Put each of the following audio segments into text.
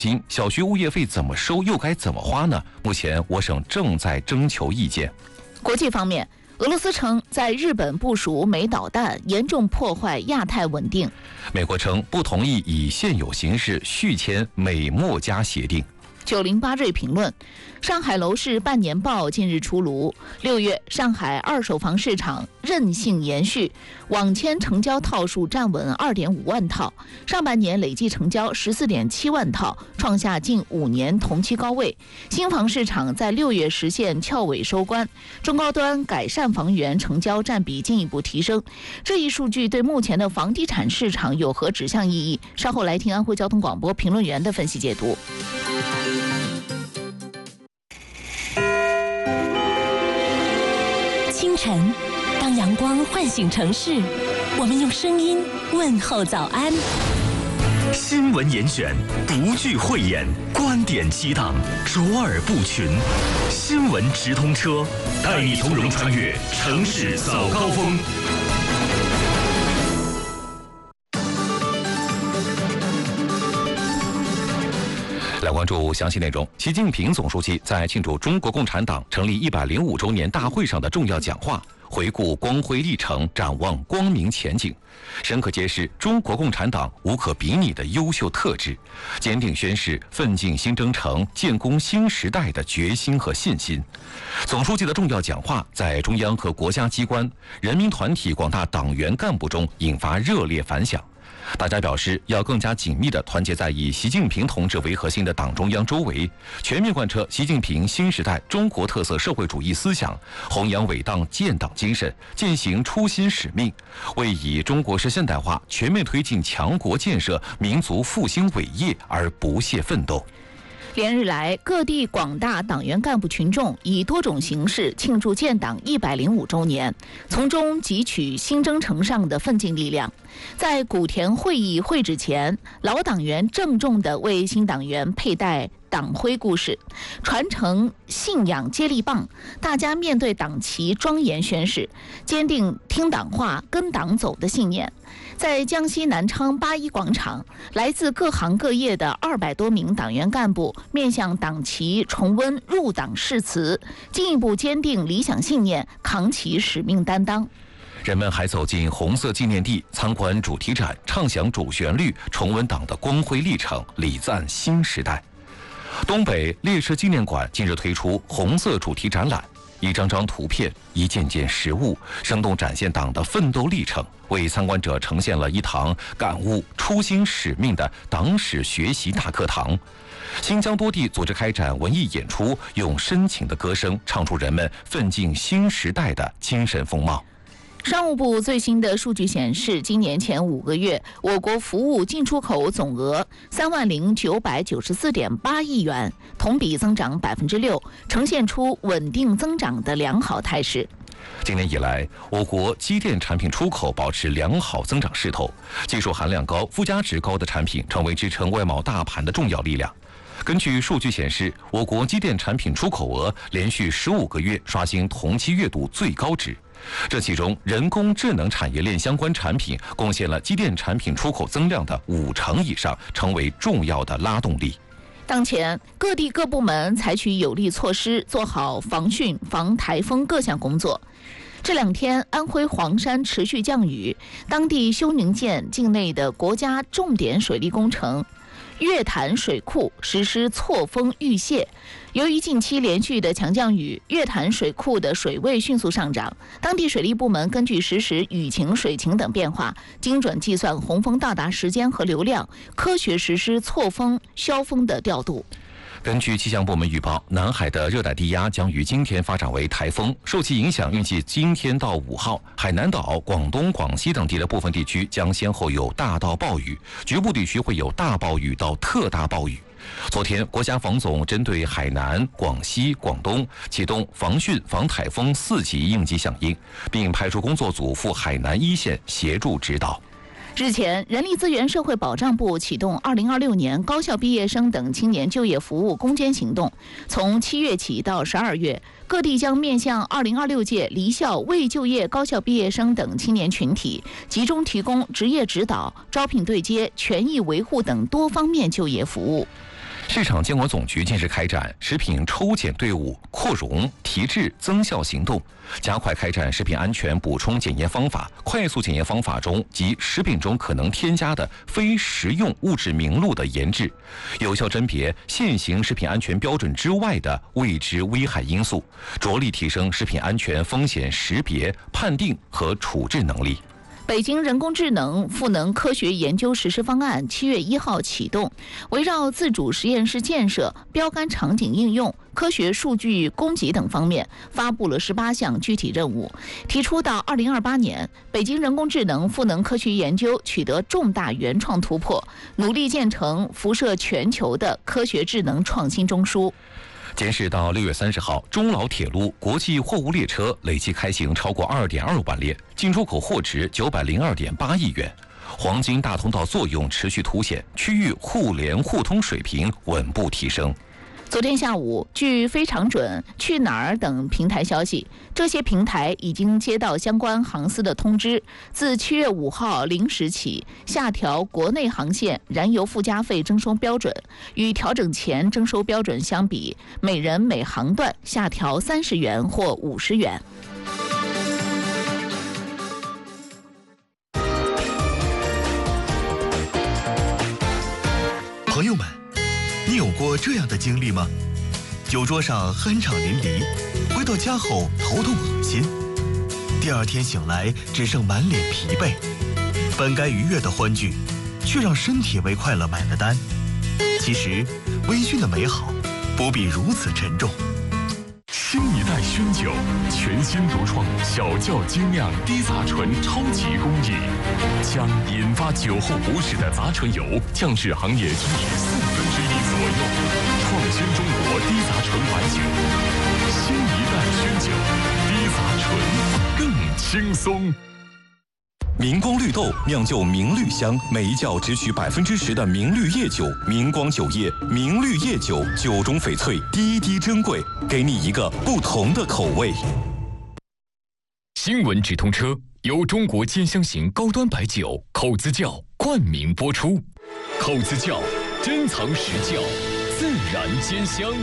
今小学物业费怎么收，又该怎么花呢？目前我省正在征求意见。 国际方面，俄罗斯称在日本部署美导弹，严重破坏亚太稳定。 美国称不同意以现有形式续签美墨加协定。 908瑞评论，上海楼市半年报近日出炉。6月，上海二手房市场韧性延续，网签成交套数站稳2.5万套，上半年累计成交14.7万套，创下近5年同期高位。新房市场在6月实现翘尾收官，中高端改善房源成交占比进一步提升。这一数据对目前的房地产市场有何指向意义？稍后来听安徽交通广播评论员的分析解读。 清晨，当阳光唤醒城市，我们用声音问候早安。 新闻严选，不惧讳言，观点激荡，卓尔不群。新闻直通车，带你从容穿越城市早高峰。 来关注详细内容。习近平总书记在庆祝中国共产党成立105周年大会上的重要讲话，回顾光辉历程，展望光明前景，深刻揭示中国共产党无可比拟的优秀特质，坚定宣示奋进新征程、建功新时代的决心和信心。总书记的重要讲话在中央和国家机关、人民团体广大党员干部中引发热烈反响。大家表示要更加紧密地团结在以习近平同志为核心的党中央周围，全面贯彻习近平新时代中国特色社会主义思想，弘扬伟大建党精神，践行初心使命，为以中国式现代化全面推进强国建设、民族复兴伟业而不懈奋斗。 连日来，各地广大党员干部群众以多种形式庆祝建党105周年，从中汲取新征程上的奋进力量。在古田会议会址前，老党员郑重地为新党员佩戴党徽故事，传承信仰接力棒，大家面对党旗庄严宣誓，坚定听党话、跟党走的信念。在江西南昌8·1广场，来自各行各业的200多名党员干部面向党旗重温入党誓词，进一步坚定理想信念，扛起使命担当。 人们还走进红色纪念地，参观主题展，畅享主旋律，重温党的光辉历程，礼赞新时代。东北烈士纪念馆近日推出红色主题展览，一张张图片，一件件实物，生动展现党的奋斗历程，为参观者呈现了一堂感悟初心使命的党史学习大课堂。新疆多地组织开展文艺演出，用深情的歌声唱出人们奋进新时代的精神风貌。 商务部最新的数据显示，今年前5个月，我国服务进出口总额30994.8亿元，同比增长6%，呈现出稳定增长的良好态势。 今年以来，我国机电产品出口保持良好增长势头，技术含量高、附加值高的产品成为支撑外贸大盘的重要力量。根据数据显示，我国机电产品出口额连续15个月刷新同期月度最高值。这其中，人工智能产业链相关产品贡献了机电产品出口增量的50%以上，成为重要的拉动力。 当前，各地各部门采取有力措施，做好防汛、防台风各项工作。这2天，安徽黄山持续降雨，当地休宁县境内的国家重点水利工程月潭水库实施错峰预泄。由于近期连续的强降雨，月潭水库的水位迅速上涨，当地水利部门根据实时雨情、水情等变化，精准计算洪峰到达时间和流量，科学实施错峰消峰的调度。 根据气象部门预报，南海的热带低压将于今天发展为台风，受其影响，预计今天到5号，海南岛、广东、广西等地的部分地区将先后有大到暴雨，局部地区会有大暴雨到特大暴雨。昨天，国家防总针对海南、广西、广东启动防汛、防台风4级应急响应，并派出工作组赴海南一线协助指导。 日前，人力资源社会保障部启动2026年高校毕业生等青年就业服务攻坚行动，从7月起到12月，各地将面向2026届离校未就业高校毕业生等青年群体，集中提供职业指导、招聘对接、权益维护等多方面就业服务。 市场监管总局近日开展食品抽检队伍扩容提质增效行动，加快开展食品安全补充检验方法、快速检验方法中及食品中可能添加的非食用物质名录的研制，有效甄别现行食品安全标准之外的未知危害因素，着力提升食品安全风险识别、判定和处置能力。 北京人工智能赋能科学研究实施方案7月1号启动，围绕自主实验室建设、标杆场景应用、科学数据供给等方面，发布了18项具体任务，提出到2028年，北京人工智能赋能科学研究取得重大原创突破，努力建成辐射全球的科学智能创新中枢。 截止到6月30号，中老铁路国际货物列车累计开行超过2.2万列，进出口货值902.8亿元。黄金大通道作用持续凸显，区域互联互通水平稳步提升。 昨天下午，据非常准、去哪儿等平台消息，这些平台已经接到相关航司的通知，自7月5号0时起下调国内航线燃油附加费征收标准，与调整前征收标准相比，每人每航段下调30元或50元。 朋友们，你有过这样的经历吗？酒桌上酣畅淋漓，回到家后头痛恶心，第二天醒来只剩满脸疲惫，本该愉悦的欢聚，却让身体为快乐买了单。其实，微醺的美好不必如此沉重。 新一代熏酒，全新独创小窖精酿低杂醇超级工艺，将引发酒后不适的杂醇油降至行业均值1/4左右，创新中国低杂醇白酒。新一代熏酒，低杂醇更轻松。 明光绿豆酿就明绿香，每一窖只取10%的明绿叶酒。明光酒业明绿叶酒，酒中翡翠，滴滴珍贵，给你一个不同的口味。 新闻直通车由中国兼香型高端白酒口子窖冠名播出。口子窖，珍藏实窖，自然兼香。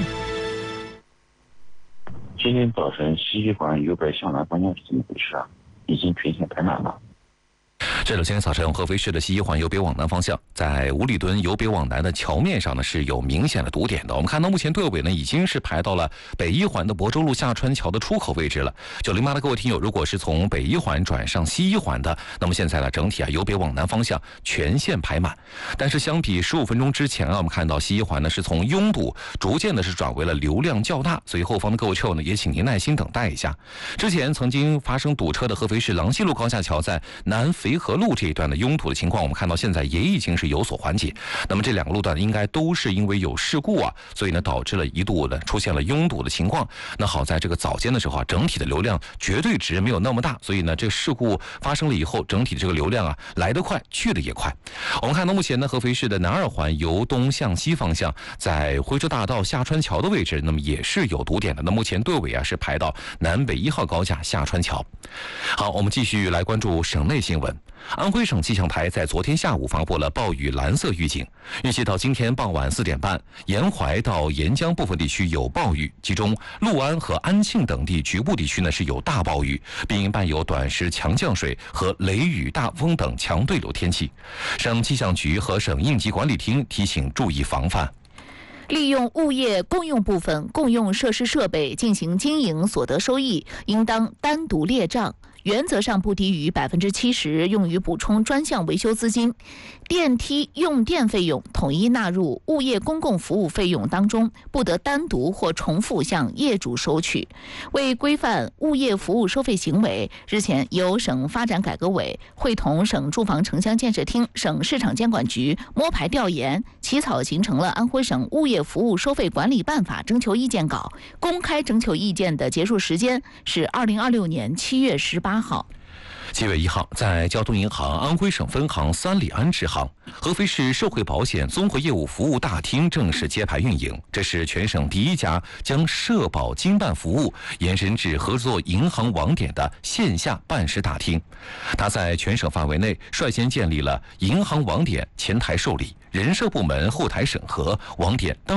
今天早晨西一环右边向南方向是怎么回事啊？已经全线排满了。 这今天早晨合肥市的西一环由北往南方向，在五里墩由北往南的桥面上呢是有明显的堵点的。我们看到目前队尾呢已经是排到了北一环的亳州路下川桥的出口位置了。908的各位听友，如果是从北一环转上西一环的，那么现在呢整体由北往南方向全线排满。但是相比15分钟之前我们看到西一环呢是从拥堵逐渐的是转为了流量较大，所以后方的各位车友呢也请您耐心等待一下。之前曾经发生堵车的合肥市郎溪路高架桥在南肥河路这一段的拥堵的情况，我们看到现在也已经是有所缓解。那么这两个路段应该都是因为有事故所以呢导致了一度的出现了拥堵的情况。那好在这个早间的时候整体的流量绝对值没有那么大，所以呢这个事故发生了以后，整体的这个流量来得快，去得也快。我们看到目前呢合肥市的南二环由东向西方向，在徽州大道下川桥的位置，那么也是有堵点的。那目前队尾是排到南北1号高架下川桥。好，我们继续来关注省内新闻。安徽省气象台在昨天下午发布了暴雨蓝色预警，预计到今天傍晚4点半，沿淮到沿江部分地区有暴雨，其中六安和安庆等地局部地区呢是有大暴雨，并伴有短时强降水和雷雨大风等强对流天气。省气象局和省应急管理厅提醒注意防范。 利用物业共用部分共用设施设备进行经营所得收益，应当单独列账，原则上不低于70%用于补充专项维修资金。电梯用电费用统一纳入物业公共服务费用当中，不得单独或重复向业主收取。为规范物业服务收费行为，日前由省发展改革委会同省住房城乡建设厅、省市场监管局摸排调研，起草形成了安徽省物业服务收费管理办法征求意见稿。公开征求意见的结束时间是2026年7月18号。 7月1号，在交通银行安徽省分行三里安支行，合肥市社会保险综合业务服务大厅正式揭牌运营。这是全省第一家将社保经办服务延伸至合作银行网点的线下办事大厅。它在全省范围内率先建立了银行网点前台受理、人社部门后台审核、网点当